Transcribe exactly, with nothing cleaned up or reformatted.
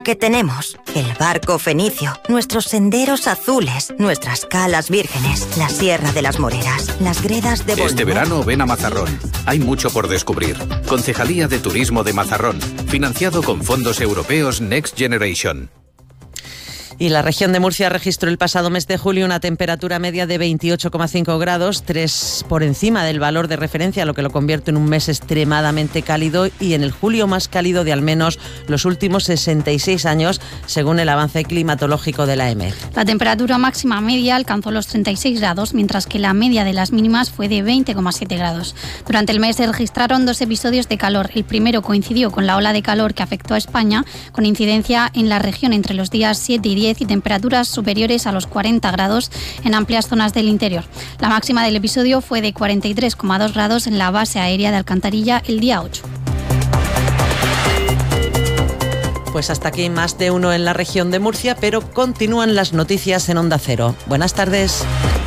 que tenemos el barco fenicio, nuestros senderos azules, nuestras calas vírgenes, la Sierra de las Moreras, las gredas de Bolívar. Este verano ven a Mazarrón. Hay mucho por descubrir. Concejalía de Turismo de Mazarrón. Financiado con fondos europeos Next Generation. Y la región de Murcia registró el pasado mes de julio una temperatura media de veintiocho coma cinco grados, tres por encima del valor de referencia, lo que lo convierte en un mes extremadamente cálido y en el julio más cálido de al menos los últimos sesenta y seis años, según el avance climatológico de la E M E. La temperatura máxima media alcanzó los treinta y seis grados, mientras que la media de las mínimas fue de veinte coma siete grados. Durante el mes se registraron dos episodios de calor. El primero coincidió con la ola de calor que afectó a España, con incidencia en la región entre los días siete y diez y temperaturas superiores a los cuarenta grados en amplias zonas del interior. La máxima del episodio fue de cuarenta y tres coma dos grados en la base aérea de Alcantarilla el día ocho. Pues hasta aquí más de uno en la región de Murcia, pero continúan las noticias en Onda Cero. Buenas tardes.